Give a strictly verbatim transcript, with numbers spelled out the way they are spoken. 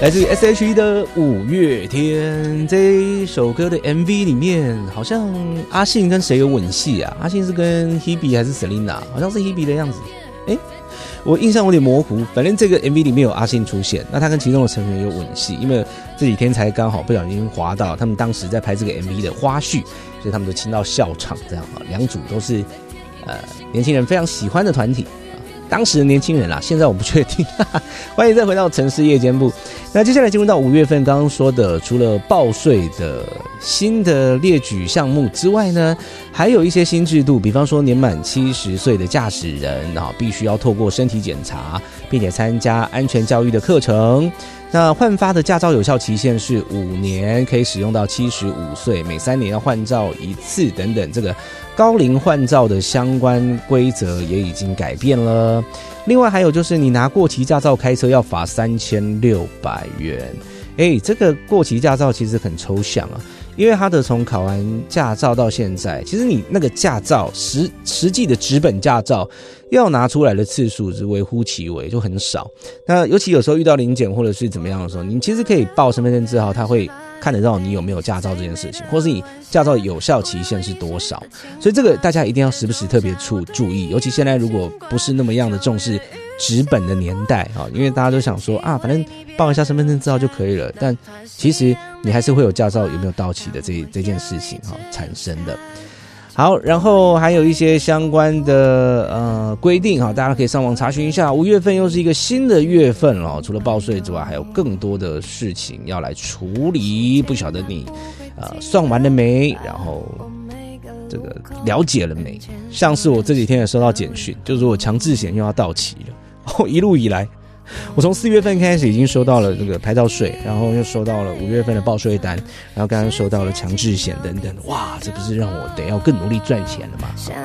来自于 S H E 的五月天。这首歌的 M V 里面好像阿信跟谁有吻戏啊？阿信是跟 Hebe 还是 Selina？ 好像是 Hebe 的样子。哎，我印象有点模糊，反正这个 M V 里面有阿信出现，那他跟其中的成员有吻戏，因为这几天才刚好不小心滑到他们当时在拍这个 M V 的花絮，所以他们都亲到笑场这样啊。两组都是呃年轻人非常喜欢的团体。当时的年轻人啦，现在我不确定。欢迎再回到城市夜间部。那接下来进入到五月份，刚刚说的，除了报税的新的列举项目之外呢，还有一些新制度，比方说年满七十岁的驾驶人啊，必须要透过身体检查，并且参加安全教育的课程。那换发的驾照有效期限是五年，可以使用到七十五岁，每三年要换照一次等等。这个高龄换照的相关规则也已经改变了。另外还有就是你拿过期驾照开车要罚三千六百元。哎，这个过期驾照其实很抽象啊，因为它的从考完驾照到现在，其实你那个驾照实实际的纸本驾照要拿出来的次数是微乎其微，就很少。那尤其有时候遇到临检或者是怎么样的时候，你其实可以报身份证字号，它会看得到你有没有驾照这件事情，或是你驾照有效期限是多少。所以这个大家一定要时不时特别注意，尤其现在如果不是那么样的重视纸本的年代，因为大家都想说啊，反正报一下身份证字号就可以了，但其实你还是会有驾照有没有到期的这这件事情产生的。好，然后还有一些相关的呃规定哈，大家可以上网查询一下。五月份又是一个新的月份了，除了报税之外，还有更多的事情要来处理。不晓得你呃算完了没？然后这个了解了没？像是我这几天也收到简讯，就是我强制险又要到期了。哦，一路以来，我从四月份开始已经收到了这个牌照税，然后又收到了五月份的报税单，然后刚刚收到了强制险等等。哇，这不是让我得要更努力赚钱了吗？